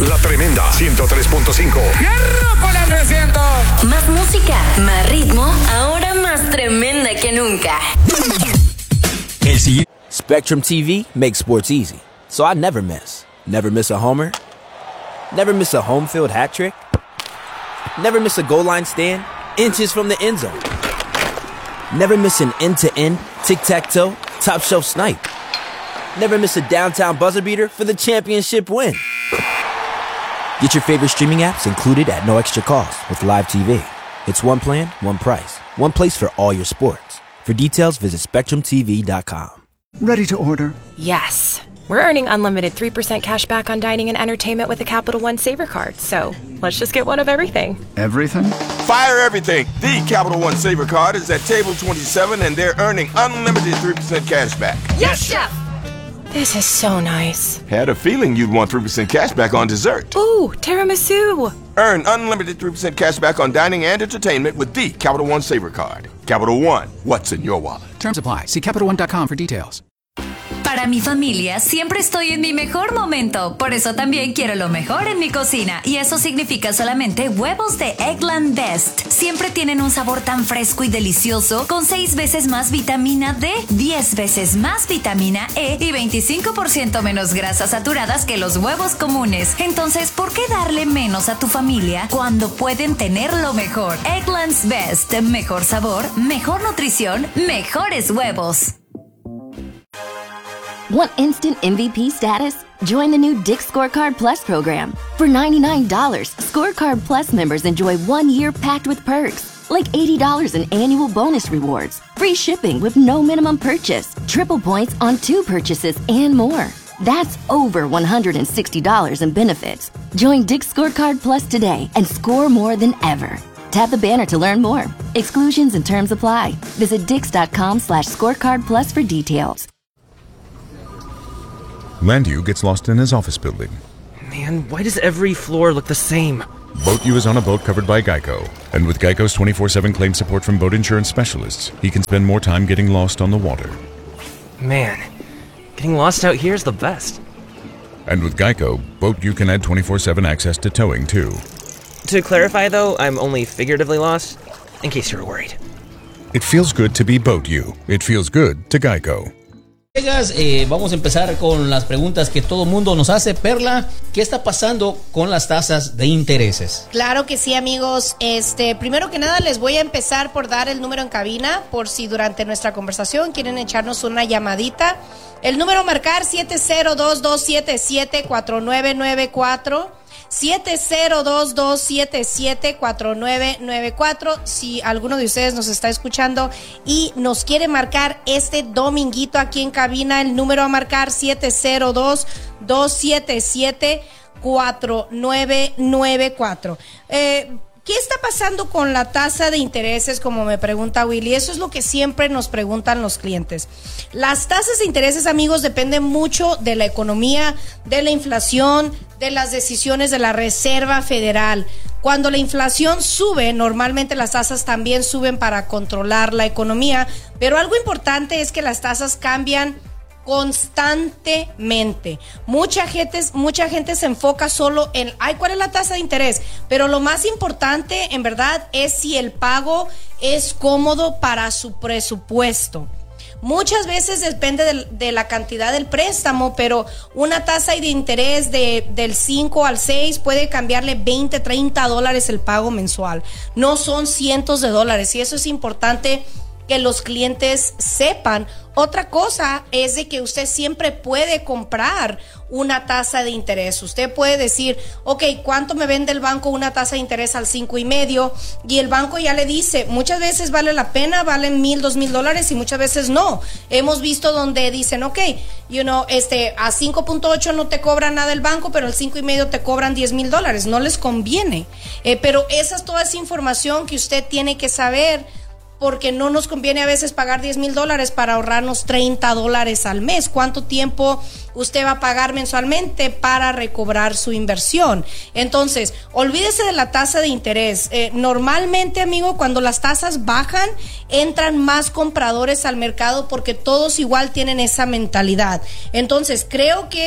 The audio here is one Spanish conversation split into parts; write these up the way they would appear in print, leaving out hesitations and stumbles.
La Tremenda 103.5. ¡Hierro con el 300! Más música, más ritmo, ahora más tremenda que nunca. Spectrum TV makes sports easy, so I never miss. Never miss a homer. Never miss a home field hat trick. Never miss a goal line stand, inches from the end zone. Never miss an end-to-end, tic-tac-toe, top-shelf snipe. Never miss a downtown buzzer beater for the championship win. Get your favorite streaming apps included at no extra cost with Live TV. It's one plan, one price, one place for all your sports. For details, visit SpectrumTV.com. Ready to order? Yes. We're earning unlimited 3% cash back on dining and entertainment with a Capital One Saver card, so let's just get one of everything. Everything? Fire everything! The Capital One Saver card is at table 27 and they're earning unlimited 3% cash back. Yes, Chef! This is so nice. Had a feeling you'd want 3% cash back on dessert. Ooh, tiramisu! Earn unlimited 3% cash back on dining and entertainment with the Capital One Saver card. Capital One, what's in your wallet? Terms apply. See CapitalOne.com for details. Para mi familia siempre estoy en mi mejor momento, por eso también quiero lo mejor en mi cocina, y eso significa solamente huevos de Eggland Best. Siempre tienen un sabor tan fresco y delicioso, con 6 veces más vitamina D, 10 veces más vitamina E y 25% menos grasas saturadas que los huevos comunes. Entonces, ¿por qué darle menos a tu familia cuando pueden tener lo mejor? Eggland's Best, mejor sabor, mejor nutrición, mejores huevos. Want instant MVP status? Join the new Dick's Scorecard Plus program. For $99, Scorecard Plus members enjoy 1 year packed with perks, like $80 in annual bonus rewards, free shipping with no minimum purchase, triple points on 2 purchases, and more. That's over $160 in benefits. Join Dick's Scorecard Plus today and score more than ever. Tap the banner to learn more. Exclusions and terms apply. Visit dix.com/scorecard plus for details. Landu gets lost in his office building. Man, why does every floor look the same? BoatU is on a boat covered by Geico. And with Geico's 24/7 claim support from boat insurance specialists, he can spend more time getting lost on the water. Man, getting lost out here is the best. And with Geico, BoatU can add 24/7 access to towing, too. To clarify, though, I'm only figuratively lost, in case you were worried. It feels good to be BoatU. It feels good to Geico. Vamos a empezar con las preguntas que todo mundo nos hace. Perla, ¿qué está pasando con las tasas de intereses? Claro que sí, amigos. Primero que nada les voy a empezar por dar el número en cabina, por si durante nuestra conversación quieren echarnos una llamadita. El número a marcar 702-277-4994. 702-277-4994. Si alguno de ustedes nos está escuchando y nos quiere marcar este dominguito aquí en cabina, el número a marcar 702-277-4994. ¿Qué está pasando con la tasa de intereses, como me pregunta Willy? Eso es lo que siempre nos preguntan los clientes. Las tasas de intereses, amigos, dependen mucho de la economía, de la inflación, de las decisiones de la Reserva Federal. Cuando la inflación sube, normalmente las tasas también suben para controlar la economía, pero algo importante es que las tasas cambian constantemente. Mucha gente se enfoca solo en ¿cuál es la tasa de interés? Pero lo más importante, en verdad, es si el pago es cómodo para su presupuesto. Muchas veces depende de la cantidad del préstamo, pero una tasa de interés del 5 al 6 puede cambiarle $20, $30 el pago mensual. No son cientos de dólares, y eso es importante que los clientes sepan. Otra cosa es de que usted siempre puede comprar una tasa de interés. Usted puede decir, ok, ¿cuánto me vende el banco una tasa de interés al 5.5? Y el banco ya le dice, muchas veces vale la pena, valen $1,000, $2,000 y muchas veces no. Hemos visto donde dicen, ok, a 5.8 no te cobra nada el banco, pero al 5.5 te cobran $10,000. No les conviene. Pero esa es toda esa información que usted tiene que saber, porque no nos conviene a veces pagar $10,000 para ahorrarnos $30 al mes. ¿Cuánto tiempo usted va a pagar mensualmente para recobrar su inversión? Entonces, olvídese de la tasa de interés. Normalmente, amigo, cuando las tasas bajan, entran más compradores al mercado porque todos igual tienen esa mentalidad. Entonces, creo que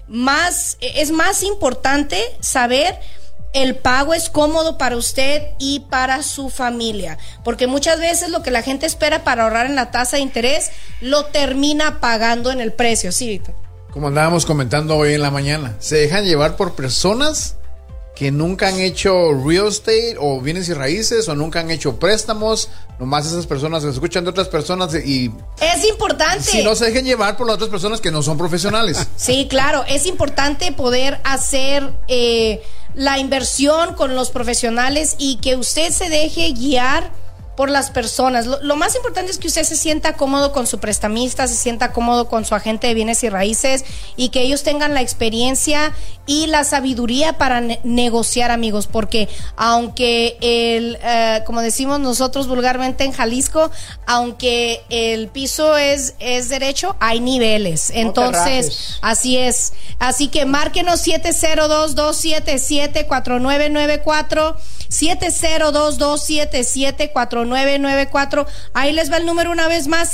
es más importante saber el pago es cómodo para usted y para su familia, porque muchas veces lo que la gente espera para ahorrar en la tasa de interés lo termina pagando en el precio. Sí, Víctor. Como andábamos comentando hoy en la mañana, se dejan llevar por personas que nunca han hecho real estate o bienes y raíces o nunca han hecho préstamos, nomás esas personas que escuchan de otras personas y... Es importante. Si no se dejen llevar por las otras personas que no son profesionales. Sí, claro, es importante poder hacer la inversión con los profesionales y que usted se deje guiar por las personas. Lo más importante es que usted se sienta cómodo con su prestamista, se sienta cómodo con su agente de bienes y raíces y que ellos tengan la experiencia y la sabiduría para negociar, amigos, porque aunque como decimos nosotros vulgarmente en Jalisco, aunque el piso es derecho, hay niveles. Entonces, así es. Así que márquenos 702-277-4994, 702-277-4994. Ahí les va el número una vez más,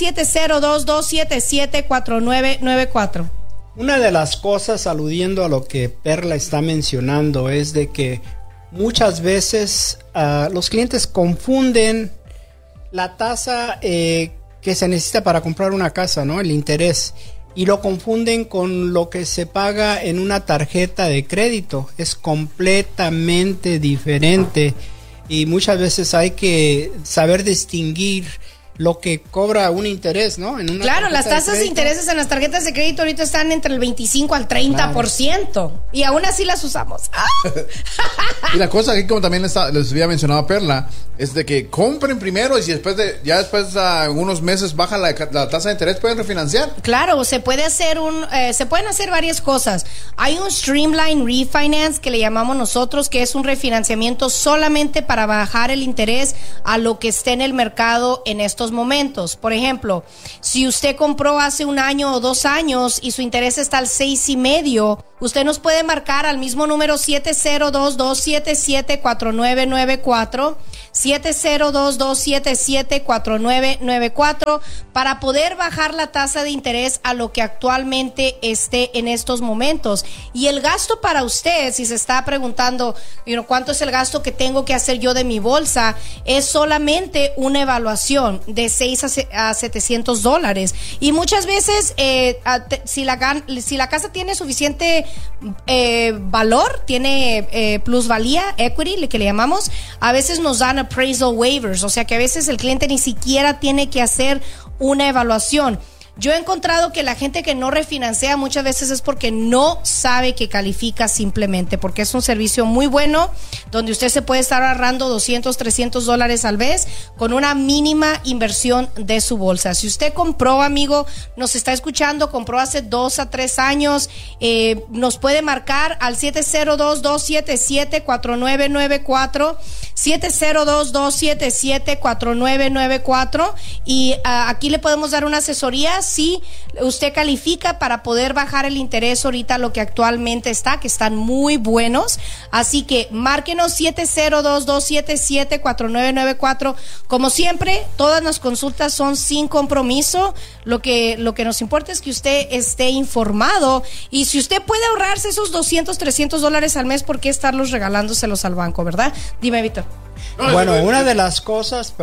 702-277-4994. Una de las cosas, aludiendo a lo que Perla está mencionando, es de que muchas veces los clientes confunden la tasa que se necesita para comprar una casa, ¿no? El interés. Y lo confunden con lo que se paga en una tarjeta de crédito. Es completamente diferente. Y muchas veces hay que saber distinguir lo que cobra un interés, ¿no? Claro, las tasas de intereses en las tarjetas de crédito ahorita están entre el 25 al 30%. Claro. Y aún así las usamos. Y la cosa aquí, como también les había mencionado a Perla, es de que compren primero y si después después unos meses baja la tasa de interés, pueden refinanciar. Claro, se pueden hacer varias cosas. Hay un Streamline Refinance que le llamamos nosotros, que es un refinanciamiento solamente para bajar el interés a lo que esté en el mercado en estos momentos. Por ejemplo, si usted compró hace 1 año o 2 años y su interés está al 6.5, usted nos puede marcar al mismo número 702-277-4994, 702-277-4994 para poder bajar la tasa de interés a lo que actualmente esté en estos momentos. Y el gasto para usted, si se está preguntando, ¿cuánto es el gasto que tengo que hacer yo de mi bolsa? Es solamente una evaluación de $600 a $700. Y muchas veces, si la casa tiene suficiente valor, tiene plusvalía, equity, que le llamamos, a veces nos dan appraisal waivers, o sea que a veces el cliente ni siquiera tiene que hacer una evaluación. Yo he encontrado que la gente que no refinancia muchas veces es porque no sabe que califica, simplemente porque es un servicio muy bueno donde usted se puede estar ahorrando $200, $300 al mes con una mínima inversión de su bolsa. Si usted compró, amigo, nos está escuchando, compró hace 2 a 3 años, nos puede marcar al 702-277-4994, 702-277-4994 y aquí le podemos dar una asesoría si usted califica para poder bajar el interés ahorita lo que actualmente está, que están muy buenos. Así que márquenos 702-277-4994. Como siempre, todas las consultas son sin compromiso. Lo que nos importa es que usted esté informado y si usted puede ahorrarse esos $200, $300 al mes, ¿por qué estarlos regalándoselos al banco, verdad? Dime, Víctor. Bueno, una de las cosas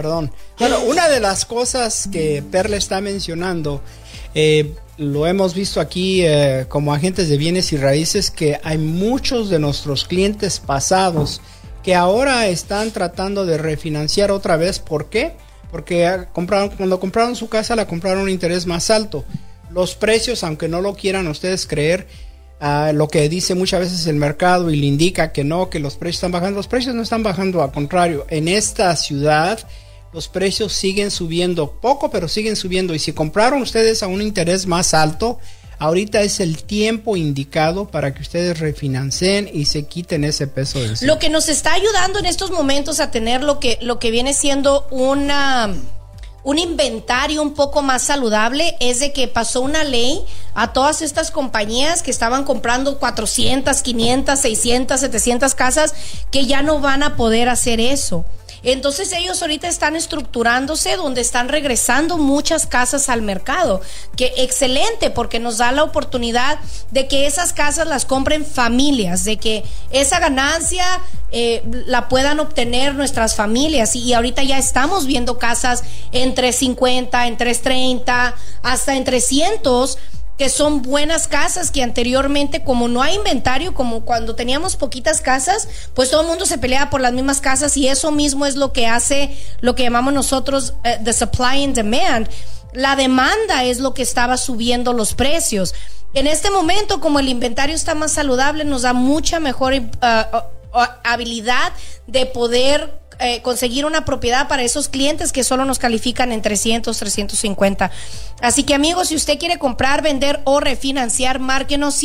que Perla está mencionando, lo hemos visto aquí como agentes de bienes y raíces, que hay muchos de nuestros clientes pasados que ahora están tratando de refinanciar otra vez. ¿Por qué? Porque cuando compraron su casa la compraron a un interés más alto. Los precios, aunque no lo quieran ustedes creer, lo que dice muchas veces el mercado y le indica que no, que los precios están bajando. Los precios no están bajando, al contrario. En esta ciudad los precios siguen subiendo, poco, pero siguen subiendo. Y si compraron ustedes a un interés más alto, ahorita es el tiempo indicado para que ustedes refinancien y se quiten ese peso de encima. Lo que nos está ayudando en estos momentos a tener lo que viene siendo un inventario un poco más saludable es de que pasó una ley a todas estas compañías que estaban comprando 400, 500, 600, 700 casas, que ya no van a poder hacer eso. Entonces ellos ahorita están estructurándose, donde están regresando muchas casas al mercado. Que excelente, porque nos da la oportunidad de que esas casas las compren familias, de que esa ganancia la puedan obtener nuestras familias. Y ahorita ya estamos viendo casas en 350, en 330, hasta en 300, que son buenas casas, que anteriormente, como no hay inventario, como cuando teníamos poquitas casas, pues todo el mundo se peleaba por las mismas casas, y eso mismo es lo que hace lo que llamamos nosotros the supply and demand. La demanda es lo que estaba subiendo los precios. En este momento, como el inventario está más saludable, nos da mucha mejor habilidad de poder conseguir una propiedad para esos clientes que solo nos califican en 300, 350. Así que, amigos, si usted quiere comprar, vender o refinanciar, márquenos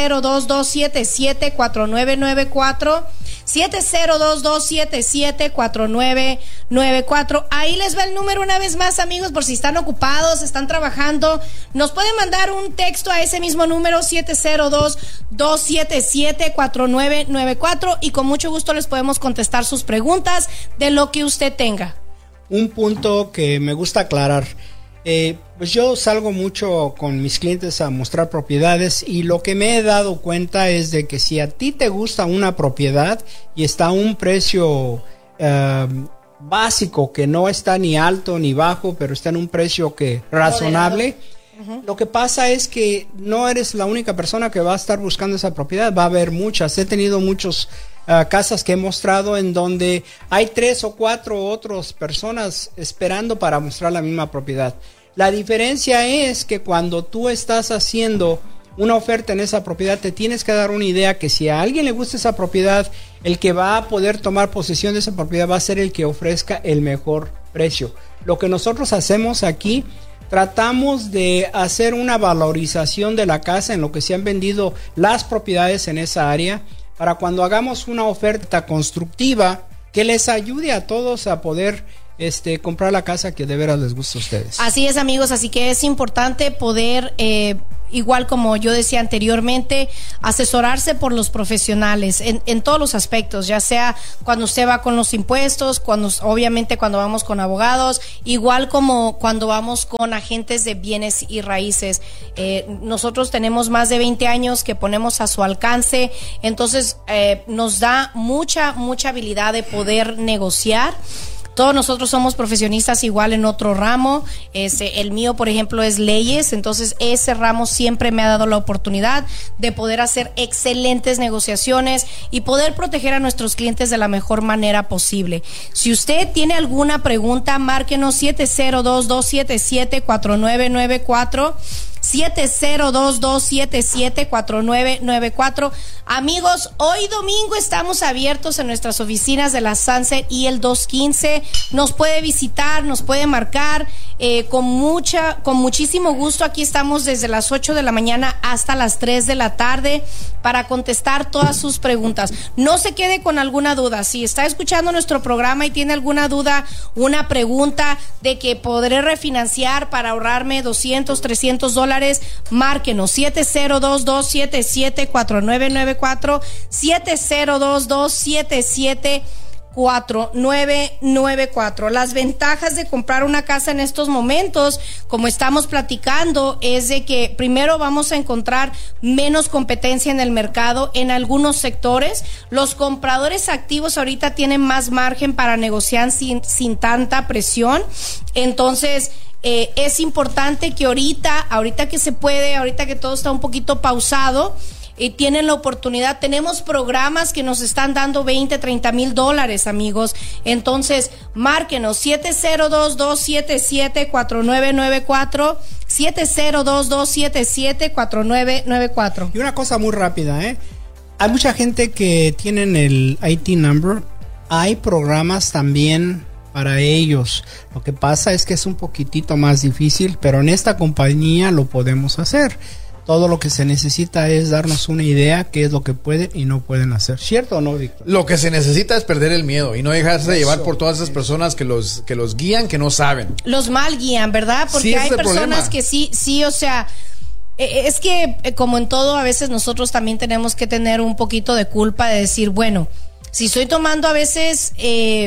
702-277-4994, 702-277-4994. Ahí les va el número una vez más, amigos, por si están ocupados, están trabajando. Nos pueden mandar un texto a ese mismo número, 702-277-4994, y con mucho gusto les podemos contestar sus preguntas de lo que usted tenga. Un punto que me gusta aclarar. Pues yo salgo mucho con mis clientes a mostrar propiedades, y lo que me he dado cuenta es de que si a ti te gusta una propiedad y está a un precio básico, que no está ni alto ni bajo, pero está en un precio que razonable, lo que pasa es que no eres la única persona que va a estar buscando esa propiedad. Va a haber muchas. He tenido muchos casas que he mostrado en donde hay 3 o 4 otras personas esperando para mostrar la misma propiedad. La diferencia es que cuando tú estás haciendo una oferta en esa propiedad, te tienes que dar una idea que si a alguien le gusta esa propiedad, el que va a poder tomar posesión de esa propiedad va a ser el que ofrezca el mejor precio. Lo que nosotros hacemos aquí, tratamos de hacer una valorización de la casa en lo que se han vendido las propiedades en esa área, para cuando hagamos una oferta constructiva que les ayude a todos a poder comprar la casa que de veras les gusta a ustedes. Así es, amigos, así que es importante poder, igual como yo decía anteriormente, asesorarse por los profesionales en todos los aspectos, ya sea cuando usted va con los impuestos, obviamente cuando vamos con abogados, igual como cuando vamos con agentes de bienes y raíces. Nosotros tenemos más de 20 años que ponemos a su alcance, entonces nos da mucha habilidad de poder negociar. Todos nosotros somos profesionistas igual en otro ramo. El mío, por ejemplo, es leyes. Entonces, ese ramo siempre me ha dado la oportunidad de poder hacer excelentes negociaciones y poder proteger a nuestros clientes de la mejor manera posible. Si usted tiene alguna pregunta, márquenos 702-277-4994. 702-277-4994. Amigos, hoy domingo estamos abiertos en nuestras oficinas de la Sunset y el 215. Nos puede visitar, nos puede marcar con muchísimo gusto. Aquí estamos desde las 8 de la mañana hasta las 3 de la tarde para contestar todas sus preguntas. No se quede con alguna duda. Si está escuchando nuestro programa y tiene alguna duda, una pregunta de que podré refinanciar para ahorrarme $200, $300, márquenos 702-277-4994, 702-277-4994. Las ventajas de comprar una casa en estos momentos, como estamos platicando, es de que primero vamos a encontrar menos competencia en el mercado en algunos sectores. Los compradores activos ahorita tienen más margen para negociar sin tanta presión. Entonces, es importante que ahorita que se puede, ahorita que todo está un poquito pausado, tienen la oportunidad. Tenemos programas que nos están dando $20,000-$30,000, amigos. Entonces, márquenos 702-277-4994, 702-277-4994. Y una cosa muy rápida, hay mucha gente que tienen el IT number. Hay programas también para ellos. Lo que pasa es que es un poquitito más difícil, pero en esta compañía lo podemos hacer. Todo lo que se necesita es darnos una idea qué es lo que pueden y no pueden hacer. ¿Cierto o no, Víctor? Lo que se necesita es perder el miedo y no dejarse de llevar por todas esas personas que los guían, que no saben. Los mal guían, ¿verdad? Porque sí, hay personas que sí, o sea, es que como en todo, a veces nosotros también tenemos que tener un poquito de culpa de decir, bueno, si estoy tomando a veces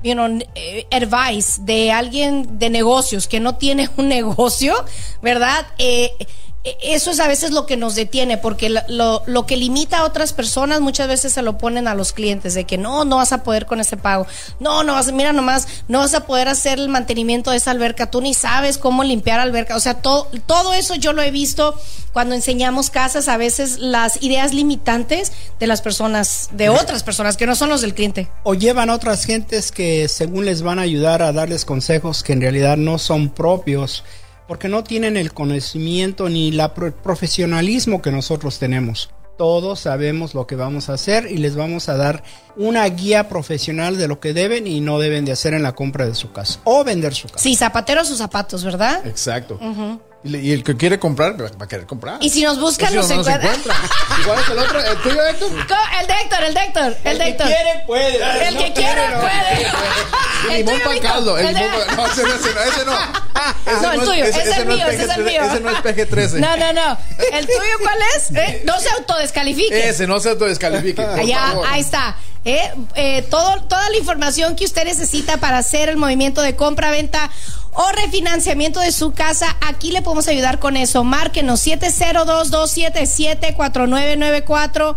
advice de alguien de negocios que no tiene un negocio, ¿verdad? Eso es a veces lo que nos detiene, porque lo que limita a otras personas muchas veces se lo ponen a los clientes, de que no vas a poder con ese pago, no vas a poder hacer el mantenimiento de esa alberca, tú ni sabes cómo limpiar alberca, o sea, todo eso yo lo he visto cuando enseñamos casas, a veces las ideas limitantes de las personas, de otras personas que no son los del cliente. O llevan otras gentes que según les van a ayudar a darles consejos que en realidad no son propios, porque no tienen el conocimiento ni el profesionalismo que nosotros tenemos. Todos sabemos lo que vamos a hacer y les vamos a dar una guía profesional de lo que deben y no deben de hacer en la compra de su casa o vender su casa. Sí, zapatero a sus zapatos, ¿verdad? Exacto. Y el que quiere comprar, va a querer comprar. Y si nos buscan, nos encuentran. ¿Cuál es el otro? ¿El tuyo, Héctor? El de Héctor. El que quiere, puede. El que quiere, puede. El limón para caldo. No, ese no. No, el tuyo. Ese es el mío. Ese no es PG-13. No. ¿El tuyo cuál es? No se autodescalifique. Ese no se autodescalifique. Allá, ahí está. Toda la información que usted necesita para hacer el movimiento de compra-venta o refinanciamiento de su casa, aquí le podemos ayudar con eso. Márquenos 702-277-4994,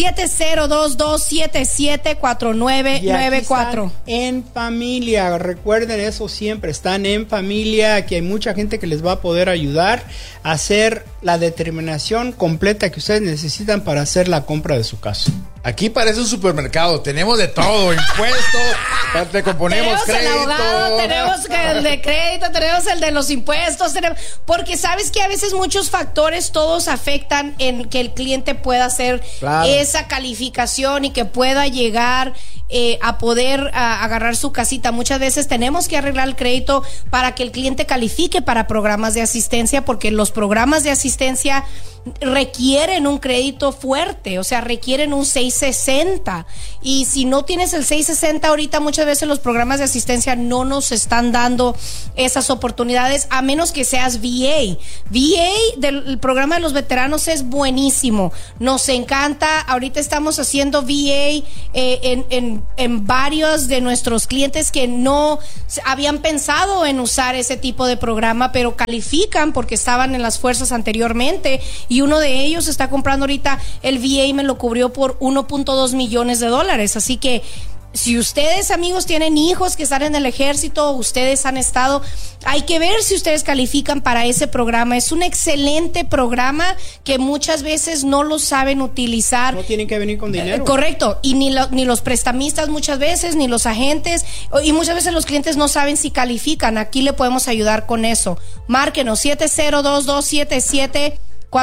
702-277-4994. En familia, recuerden eso siempre, están en familia, que hay mucha gente que les va a poder ayudar a hacer la determinación completa que ustedes necesitan para hacer la compra de su casa. Aquí parece un supermercado, tenemos de todo, impuestos, te componemos tenemos crédito. El abogado, tenemos el de crédito, tenemos el de los impuestos, porque sabes que a veces muchos factores todos afectan en que el cliente pueda hacer esa calificación y que pueda llegar a poder agarrar su casita. Muchas veces tenemos que arreglar el crédito para que el cliente califique para programas de asistencia, porque los programas de asistencia requieren un crédito fuerte, o sea, requieren un 660, y si no tienes el 660 ahorita, muchas veces los programas de asistencia no nos están dando esas oportunidades, a menos que seas VA del programa de los veteranos. Es buenísimo, nos encanta. Ahorita estamos haciendo VA en varios de nuestros clientes que no habían pensado en usar ese tipo de programa, pero califican porque estaban en las fuerzas anteriormente, y uno de ellos está comprando ahorita el VA y me lo cubrió por $1.2 millones. Así que si ustedes, amigos, tienen hijos que están en el ejército, ustedes han estado, hay que ver si ustedes califican para ese programa. Es un excelente programa que muchas veces no lo saben utilizar. No tienen que venir con dinero. Correcto, y ni los prestamistas muchas veces, ni los agentes, y muchas veces los clientes no saben si califican. Aquí le podemos ayudar con eso. Márquenos 702-277-4994,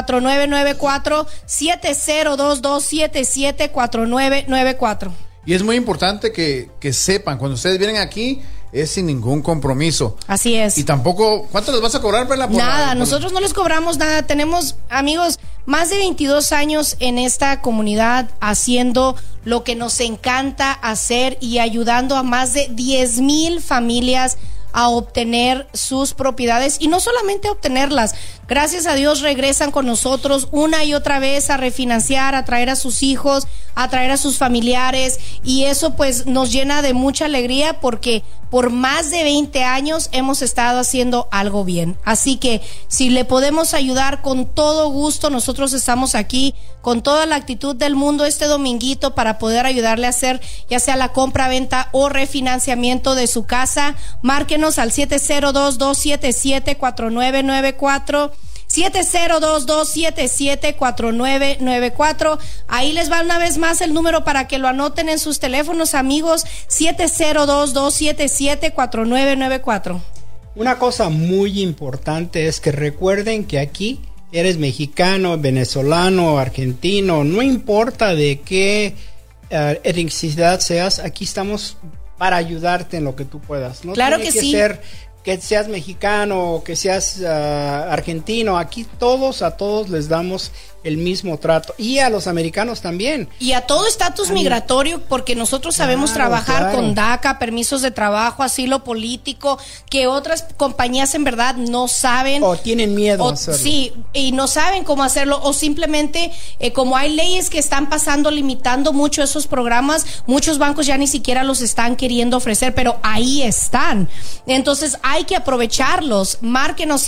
702-277-4994. Y es muy importante que sepan, cuando ustedes vienen aquí, es sin ningún compromiso. Así es. Y tampoco, ¿cuánto les vas a cobrar, Perla? Nada, nosotros no les cobramos nada. Tenemos, amigos, más de 22 años en esta comunidad haciendo lo que nos encanta hacer y ayudando a más de 10,000 familias a obtener sus propiedades, y no solamente obtenerlas, gracias a Dios regresan con nosotros una y otra vez a refinanciar, a traer a sus hijos, a traer a sus familiares, y eso pues nos llena de mucha alegría, porque por más de 20 años hemos estado haciendo algo bien. Así que si le podemos ayudar, con todo gusto, nosotros estamos aquí con toda la actitud del mundo este dominguito para poder ayudarle a hacer ya sea la compra, venta o refinanciamiento de su casa. Márquenos al 702-277-4994, 702-277-4994. Ahí les va una vez más el número para que lo anoten en sus teléfonos, amigos. 702-277-4994. Una cosa muy importante es que recuerden que aquí eres mexicano, venezolano, argentino, no importa de qué etnicidad seas, aquí estamos para ayudarte en lo que tú puedas. No claro tiene que sí. ser que seas mexicano o que seas argentino, aquí a todos les damos el mismo trato. Y a los americanos también. Y a todo estatus migratorio, porque nosotros sabemos trabajar con DACA, permisos de trabajo, asilo político, que otras compañías en verdad no saben. O tienen miedo a hacerlo. Sí, y no saben cómo hacerlo, o simplemente como hay leyes que están pasando limitando mucho esos programas, muchos bancos ya ni siquiera los están queriendo ofrecer, pero ahí están. Entonces hay que aprovecharlos. Márquenos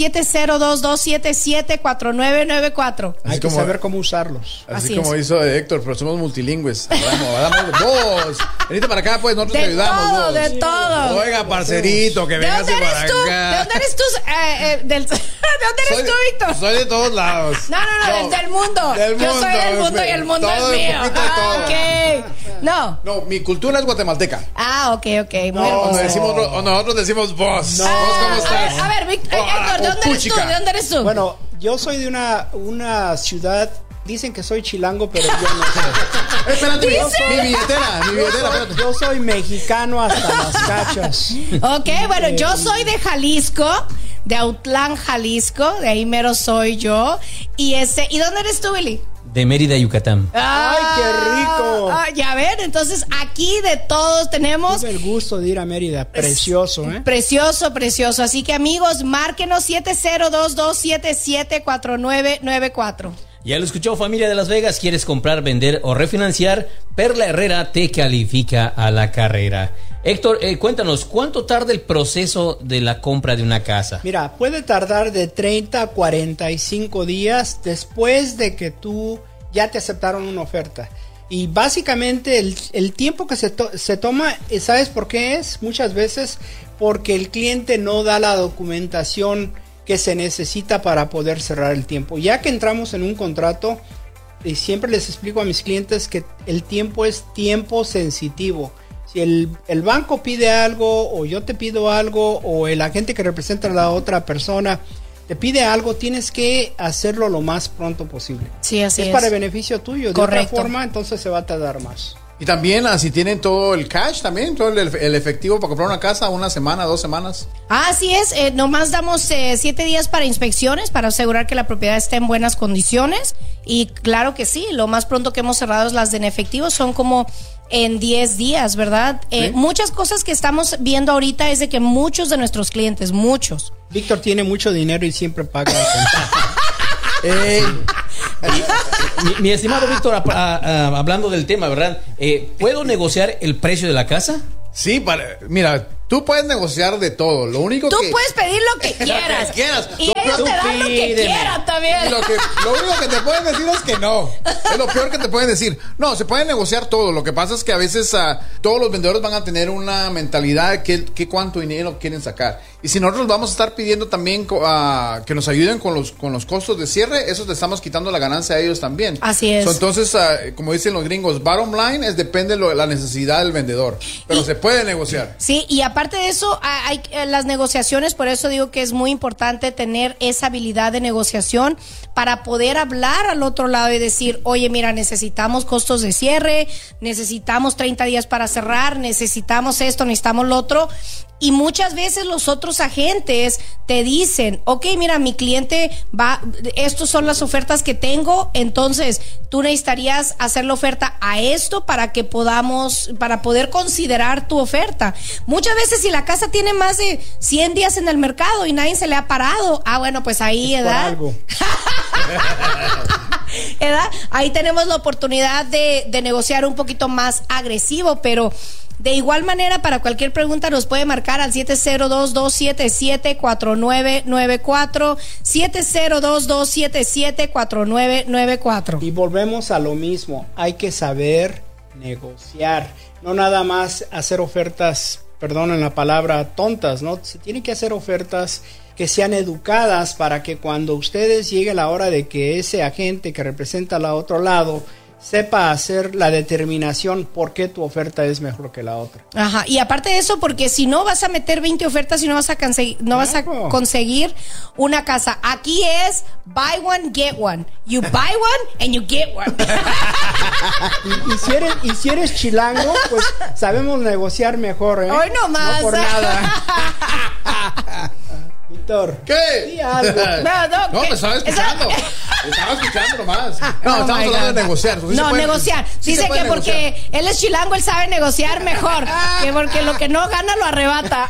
702-277-4994. Hay que saber cómo usarlos. Así como hizo Héctor, pero somos multilingües. Hablamos vos. Venite para acá, pues nosotros te ayudamos. Todo, de todo. Oiga, parcerito, que vengas para acá. ¿De dónde eres tú? ¿De dónde eres tú, Víctor? Soy de todos lados. No, del mundo. Yo soy del mundo y el mundo es mío. Okay. No, mi cultura es guatemalteca. Ok. Muy hermoso. Nosotros decimos vos. ¿Vos cómo estás? A ver, Víctor, ¿de dónde eres tú? Bueno, yo soy de una ciudad. Dicen que soy chilango, pero yo no sé. Espérate, mi billetera, espérate. Yo soy mexicano hasta las cachas. Ok, bueno, yo soy de Jalisco, de Autlán, Jalisco, de ahí mero soy yo. ¿Y dónde eres tú, Willy? De Mérida, Yucatán. ¡Ay, qué rico! Ya ven, entonces aquí de todos tenemos... Tuve el gusto de ir a Mérida, precioso, ¿eh? Precioso. Así que amigos, márquenos 702-277-4994. Ya lo escuchó, familia de Las Vegas. ¿Quieres comprar, vender o refinanciar? Perla Herrera te califica a la carrera. Héctor, cuéntanos, ¿cuánto tarda el proceso de la compra de una casa? Mira, puede tardar de 30 a 45 días después de que tú ya te aceptaron una oferta. Y básicamente el tiempo que se toma, ¿sabes por qué es? Muchas veces porque el cliente no da la documentación que se necesita para poder cerrar el tiempo. Ya que entramos en un contrato, y siempre les explico a mis clientes que el tiempo es tiempo sensitivo. Si el banco pide algo, o yo te pido algo, o el agente que representa a la otra persona te pide algo, tienes que hacerlo lo más pronto posible. Sí, así es. Es para el beneficio tuyo. Correcto. De otra forma, entonces se va a tardar más. Y también, si tienen todo el cash, también, todo el efectivo para comprar una casa, una semana, 2 semanas. Así es, nomás damos 7 días para inspecciones, para asegurar que la propiedad esté en buenas condiciones. Y claro que sí, lo más pronto que hemos cerrado las de en efectivo son como en 10 días, ¿verdad? ¿Sí? Muchas cosas que estamos viendo ahorita es de que muchos de nuestros clientes, Víctor tiene mucho dinero y siempre paga. Mi estimado Víctor, hablando del tema, ¿verdad? ¿Puedo negociar el precio de la casa? Sí, mira, tú puedes negociar de todo. Lo único tú puedes pedir lo que quieras. Lo que quieras. Y ellos te dan lo que quieran también. Lo único que te pueden decir es que no. Es lo peor que te pueden decir. No, se puede negociar todo. Lo que pasa es que a veces todos los vendedores van a tener una mentalidad de que cuánto dinero quieren sacar. Y si nosotros vamos a estar pidiendo también que nos ayuden con los costos de cierre, eso le estamos quitando la ganancia a ellos también. Así es. Entonces, como dicen los gringos, bottom line depende de la necesidad del vendedor. Pero se puede negociar. Sí, y aparte de eso, hay las negociaciones, por eso digo que es muy importante tener esa habilidad de negociación para poder hablar al otro lado y decir, oye, mira, necesitamos costos de cierre, necesitamos 30 días para cerrar, necesitamos esto, necesitamos lo otro. Y muchas veces los otros agentes te dicen, ok, mira, mi cliente estos son las ofertas que tengo, entonces tú necesitarías hacer la oferta a esto para poder considerar tu oferta. Muchas veces si la casa tiene más de 100 días en el mercado y nadie se le ha parado, bueno, pues ahí, ¿verdad? ¿Verdad? Ahí tenemos la oportunidad de negociar un poquito más agresivo, pero de igual manera, para cualquier pregunta nos puede marcar al 702-277-4994, 702-277-4994. Y volvemos a lo mismo, hay que saber negociar, no nada más hacer ofertas, perdonen la palabra, tontas, ¿no? Se tienen que hacer ofertas que sean educadas para que cuando ustedes llegue la hora de que ese agente que representa al otro lado sepa hacer la determinación por qué tu oferta es mejor que la otra. Ajá, y aparte de eso, porque si no vas a meter 20 ofertas y no vas a conseguir una casa. Aquí es buy one, get one. You buy one and you get one. y si eres chilango, pues sabemos negociar mejor, ¿eh? Hoy no más. No por nada. Héctor. ¿Qué? Sí, algo. No, me estaba escuchando. Estaba escuchando nomás. No, estamos hablando de negociar. No, negociar. Dice que porque él es chilango, él sabe negociar mejor. Que porque lo que no gana lo arrebata.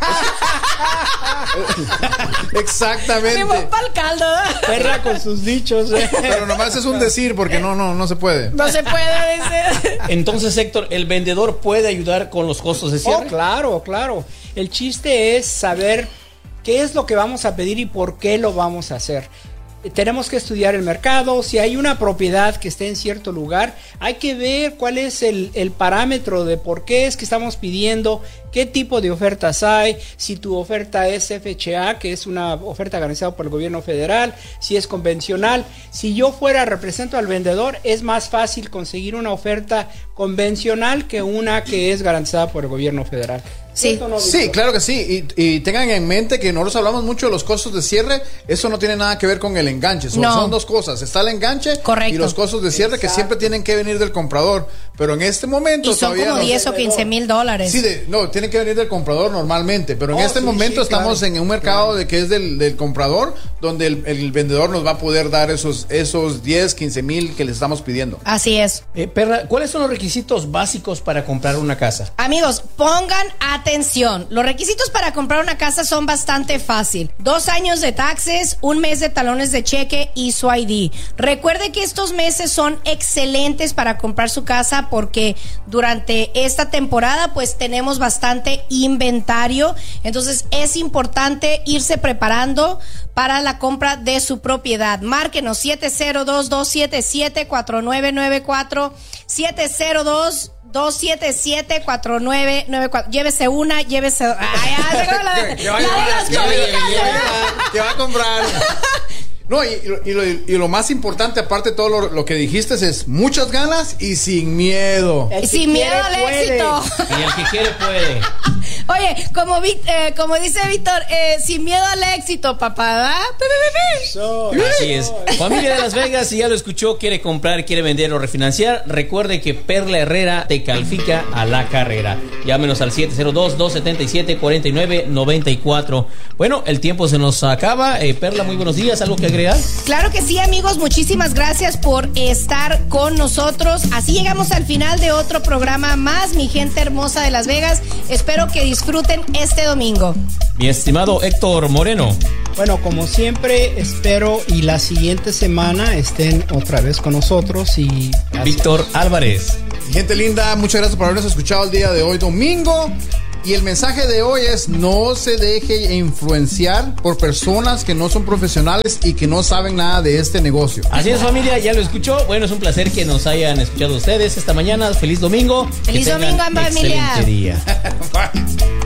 Exactamente. Me voy pa'l caldo. Perra con sus dichos. Pero nomás es un decir porque no se puede. No se puede decir. Entonces, Héctor, ¿el vendedor puede ayudar con los costos de cierre? Oh, claro, claro. El chiste es saber qué es lo que vamos a pedir y por qué lo vamos a hacer. Tenemos que estudiar el mercado. Si hay una propiedad que esté en cierto lugar, hay que ver cuál es el parámetro de por qué es que estamos pidiendo, qué tipo de ofertas hay, si tu oferta es FHA, que es una oferta garantizada por el gobierno federal, si es convencional. Si yo represento al vendedor, es más fácil conseguir una oferta convencional que una que es garantizada por el gobierno federal. Sí, sí, claro que sí. Y tengan en mente que nosotros hablamos mucho de los costos de cierre. Eso no tiene nada que ver con el enganche. Son dos cosas. Está el enganche. Correcto. Y los costos de cierre. Exacto. Que siempre tienen que venir del comprador. Pero en este momento y son todavía como 10 o 15 mil dólares. Sí, tienen que venir del comprador normalmente. Pero en este momento estamos en un mercado de que es del comprador, donde el vendedor nos va a poder dar esos 10, 15 mil que le estamos pidiendo. Así es. Perla, ¿cuáles son los requisitos básicos para comprar una casa? Amigos, pongan atención. Los requisitos para comprar una casa son bastante fácil. 2 años de taxes, 1 mes de talones de cheque y su ID. Recuerde que estos meses son excelentes para comprar su casa porque durante esta temporada pues tenemos bastante inventario. Entonces es importante irse preparando para la compra de su propiedad. Márquenos 702-277-4994 702-277-4994. Llévese una, llévese. ¿Qué va a comprar? No, y lo más importante, aparte de todo lo que dijiste, es muchas ganas y sin miedo. Sin miedo al éxito. Y el que quiere puede. Oye, como dice Víctor, sin miedo al éxito, papá. Así es. Familia de Las Vegas, si ya lo escuchó, quiere comprar, quiere vender o refinanciar, recuerde que Perla Herrera te califica a la carrera. Llámenos al 702-277-4994. Bueno, el tiempo se nos acaba. Perla, muy buenos días. ¿Algo que agregar? Claro que sí, amigos. Muchísimas gracias por estar con nosotros. Así llegamos al final de otro programa más, mi gente hermosa de Las Vegas. Espero que disfruten este domingo. Mi estimado Héctor Moreno. Bueno, como siempre, espero y la siguiente semana estén otra vez con nosotros. Y Víctor Álvarez. Gente linda, muchas gracias por habernos escuchado el día de hoy, domingo. Y el mensaje de hoy es: no se deje influenciar por personas que no son profesionales y que no saben nada de este negocio. Así es, familia, ya lo escuchó. Bueno, es un placer que nos hayan escuchado ustedes esta mañana. Feliz domingo. Feliz domingo, familia. Excelente día. Bye.